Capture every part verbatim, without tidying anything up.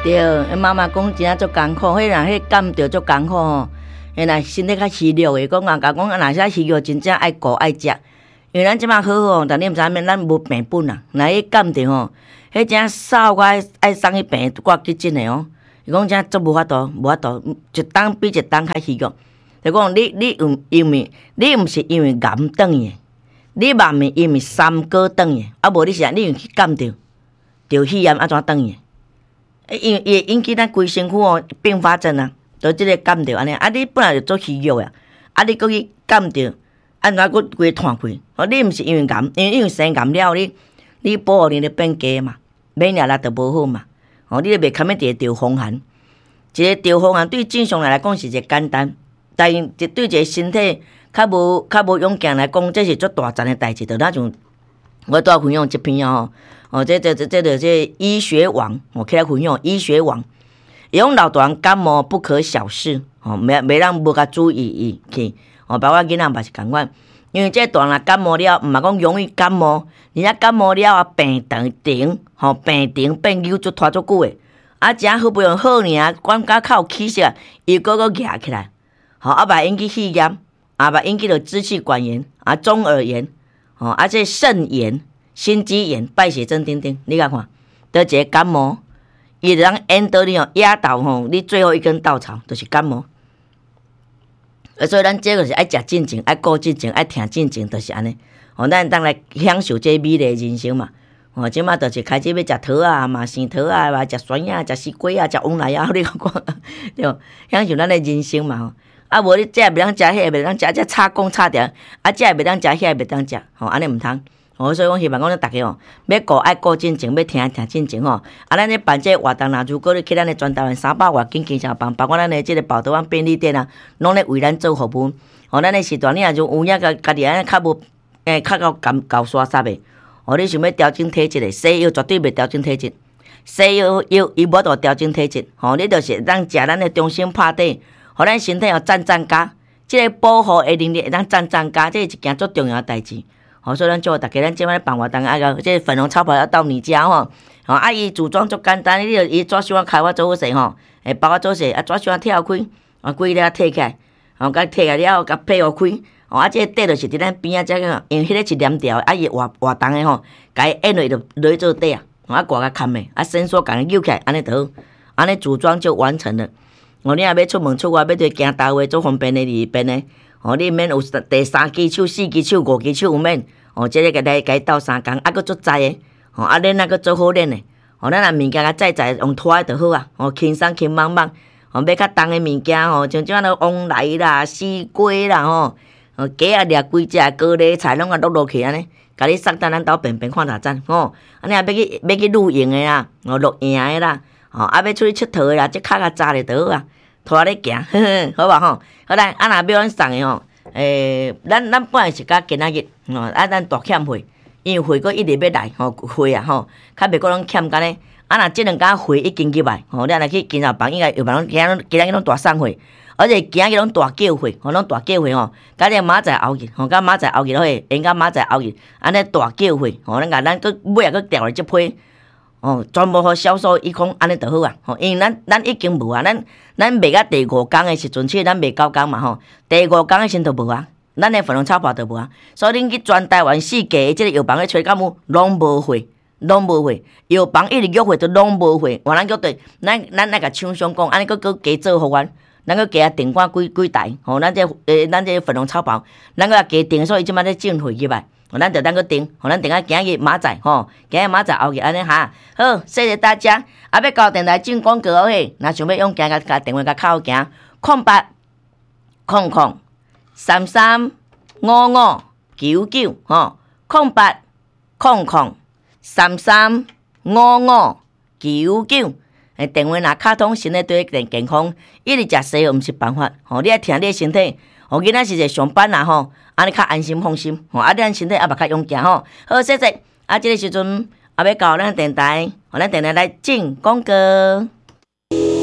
对，妈妈讲真啊足艰苦，迄若迄感着足艰苦吼。原来身体较虚弱的，讲人甲讲，若说虚弱真正爱顾爱食，因为咱即马好吼，但你毋知影，咱无病本啊。若迄感着吼，迄真扫我爱爱送去病挂急诊的哦。伊讲真足无法度，无法度，一当比一当较虚弱。就讲你你有因为你毋是因为癌转去的，你嘛毋是因为三高转去的，啊无你是你有去感着着肺炎安怎转去的？因为伊会引起咱规身躯哦并发症啊，就即个感着安尼。啊，你本来就做虚弱啊，啊你搁去感着，安怎搁规摊开？哦，你毋是因为癌，因为因为生癌了，你你保护力就变低嘛，免疫力就无好嘛。哦，你就袂堪要一个着风寒，一个着风寒对正常人来讲是一个简单，但对一个身体较无较无勇健来讲，这是足大阵的代志。就那像我拄仔分享即篇哦。哦，这这这这这这医学网，我起来分享医学网，伊讲老大人感冒不可小视，哦，袂袂让无甲注意伊去，哦，包括囡仔嘛是共款，因为这大人感冒了，毋嘛讲容易感冒，而且感冒了啊病长停，吼、哦、病停变久就拖足久诶，啊，真好不容易好尔，管甲较有气色，伊个个压起来，吼、哦，啊，把引起肺炎，啊，把引起着支气管炎，啊，中耳炎，哦，啊，这肾炎。心肌炎、败血症等等，你甲看，得一个感冒，伊就通演到你哦，压到吼，你最后一根稻草就是感冒。所以咱这个是爱食进前，爱顾进前，爱听进前，就是安尼。哦，咱当来享受这美丽人生嘛。哦，即马就是开始要食桃啊，嘛生桃啊，嘛食酸啊，食西瓜啊，食往来啊，你讲讲，对，享受咱的人生嘛吼。啊，无你这袂当食，迄个袂当食，这差讲差点，啊，这袂当食，迄个袂当食，吼，安尼毋通。哦，所以讲希望讲咱大家哦，要顾爱顾进前，要听听进前吼。啊，咱咧办这活动啦，如果你去咱的全台湾三百外间经销帮，包括咱的这个宝德湾便利店啊，拢咧为咱做服务。哦，咱的时段你若就有影个家己安尼较无诶，较够够够刷煞的。哦，你想要调整体质的，西药绝对袂调整体质，西药药伊无度调整体质。吼、哦，你就是当食咱的中心拍底，互咱身体哦赞赞加，即、这个保护的能力会当赞赞加，这是一件足重要的代志。哦，所以咱祝大家，咱即摆办活动啊个，即粉红超跑要到你家吼。哦，啊伊组装足简单，你就伊纸箱开我做好势吼，诶包我做势，啊纸箱跳开，啊规个摕起来，哦甲摕起来了后，甲配互开，哦啊即个底就是伫咱边啊遮个，因为迄个是连条，啊伊活活动诶吼，甲伊按落就落去做底啊，啊挂甲砍诶，啊伸缩甲伊扭起来，安尼就好，安尼组装就完成了。哦，你若要出门出外，要对行单位做方便诶，利便诶。哦，你免有第三支手、四支手、五支手有免？哦，即、这个来甲伊斗相共，啊，佫做载诶，哦，啊，恁啊佫做好恁诶，哦，咱若物件甲载载用拖诶就好啊，哦，轻松轻茫茫，哦，买较重诶物件吼，像即款个往来啦、西瓜啦吼，哦，鸡啊掠几只高丽菜拢啊落落去安尼，甲你送到咱兜边边看大战，吼，安尼啊要去要去露营诶啦，哦，录影诶啦，哦，啊要出去佚佗诶啦，即脚甲扎咧就好啊。拖咧行，呵呵，好吧吼。好来，啊若要咱送诶吼，诶、欸，咱咱本来是甲今仔日，吼，啊咱大欠货，因为货佫一直要来，吼，货啊吼，较袂佫拢欠干咧。啊若即两家货已经入来，吼，你若去经销房应该有办法，今仔今仔日拢大送货，而且今仔日拢大叫货，吼，拢大叫货吼。甲你明仔后日，吼，甲明仔后日好，应甲明仔后日，安尼大叫货，吼，咱甲咱佫尾仔佫调来即批。哦，全部互销售一空，安尼就好啊！吼，因为咱咱已经无啊，咱咱卖到第五工的时阵，其实咱卖九工嘛吼，第五工的时阵就无啊，咱的粉红炒包就无啊，所以恁去全台湾四界即个药房去找敢有，拢无货，拢无货，药房一直约货都拢无货，换咱叫对，咱咱那个厂商讲，安尼佫佫加做互阮，咱佫加订款几几台，吼，咱这诶，咱这粉红炒包，咱佫加订，所以即摆咧进货入来。咱就等个订，互咱订啊，今日明仔吼，今日明仔后日安尼哈，好，谢谢大家。啊，要交电台进广告嘿，若想要用行甲甲电话甲靠行，空八空空三三五五九九吼，空八空空三三五五九九。诶，电话若卡通，身体对健健康，一直食西药毋是办法，吼，你爱听你的身体。哦，囡仔是在上班啦吼，安尼较安心放心，吼，啊，咱身体也嘛较勇健吼。好，谢谢。啊，即个时阵也要到咱电台，互咱电台来进广告。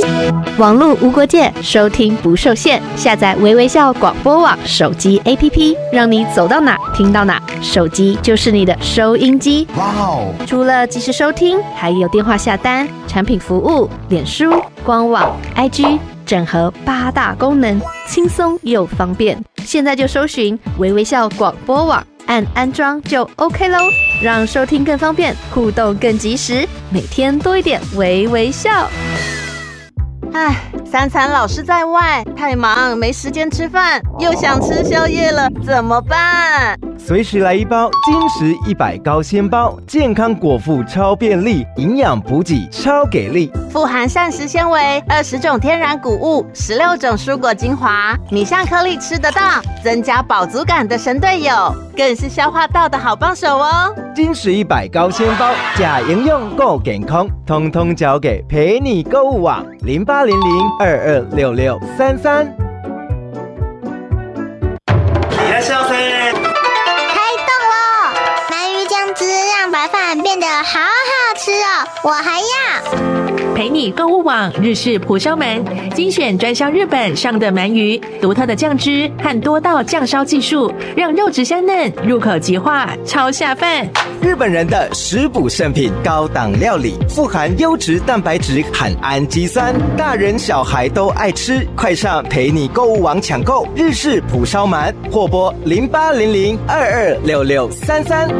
网络无国界，收听不受限。下载微微笑广播网手机 A P P， 让你走到哪听到哪，手机就是你的收音机。哇哦！除了即时收听，还有电话下单、产品服务、脸书、官网、I G， 整合八大功能，轻松又方便。现在就搜寻微微笑广播网，按安装就 OK 咯，让收听更方便，互动更及时，每天多一点微微笑。 唉，三餐老是在外，太忙没时间吃饭，又想吃宵夜了，怎么办？ 随时来一包金石一百高纤包，健康果腹超便利，营养补给超给力， 富含膳食纤维、二十种天然谷物、十六种蔬果精华，米香颗粒吃得到，增加饱足感的神队友，更是消化道的好帮手哦。 金石一百高纤包，假营养够健康，通通交给陪你购物网零八零零二二六六三三。 你来笑噻！ 让白饭变得好好吃哦，我还要陪你购物网日式蒲烧鳗，精选专销日本上的鳗鱼，独特的酱汁和多道酱烧技术，让肉质香嫩，入口即化，超下饭。 日本人的食补圣品，高档料理，富含优质蛋白质和氨基酸，大人小孩都爱吃。快上陪你购物网抢购日式蒲烧鳗，或拨零八零零二二六六三三。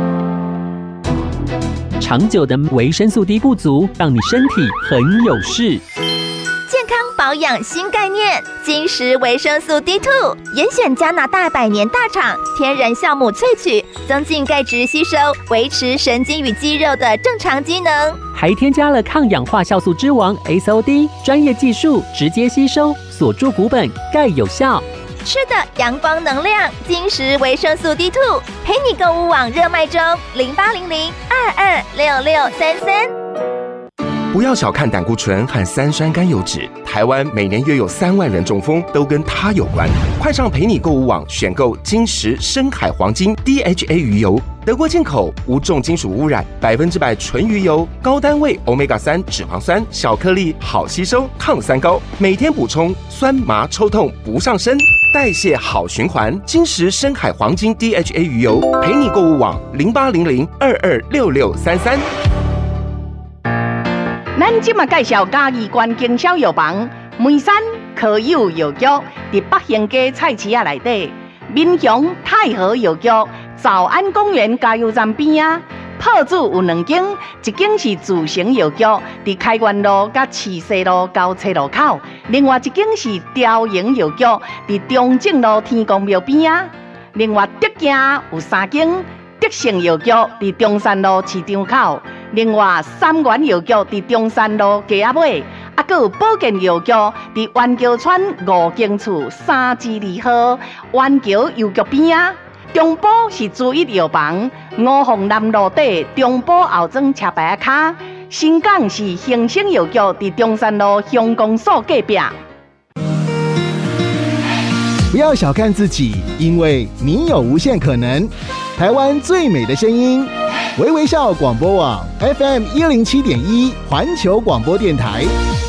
长久的维生素 D 不足，让你身体很有事。 健康保养新概念，金石维生素 D 二 严选加拿大百年大厂天然酵母萃取，增进钙质吸收，维持神经与肌肉的正常机能， 还添加了抗氧化酵素之王 S O D， 专业技术直接吸收，锁住骨本，钙有效。 吃的阳光能量，金石维生素 D 二 陪你购物网热卖中，零八零零二二六六三三。 不要小看胆固醇和三酸甘油脂，台湾每年约有三万人中风，都跟它有关。快上陪你购物网选购金石深海黄金 D H A 鱼油，德国进口，无重金属污染，百分之百纯鱼油，高单位 欧米伽三 脂肪酸，小颗粒，好吸收，抗三高，每天补充，酸麻抽痛不上身，代谢好循环。金石深海黄金 D H A 鱼油，陪你购物网零八零零二二六六三三。 咱今嘛介绍嘉义县经销药房梅山科友药局，伫北兴街菜市仔内底，民雄太和药局早安公园加油站边啊。铺子有两间，一间是自成药局，伫开元路甲市西路交叉路口；另外一间是雕营药局，伫中正路天公庙边啊。另外德行有三间，德盛药局伫中山路市场口。另外，三元药局伫中山路街仔尾，啊，还有保健药局伫湾桥村五经厝三至二号湾桥药局边啊。中部是主一药房，五凤南路底中部后庄车牌卡。新港是兴盛药局伫中山路乡公所隔壁。 不要小看自己，因为你有无限可能。台湾最美的声音，微微笑广播网 F M 一零七点一，环球广播电台。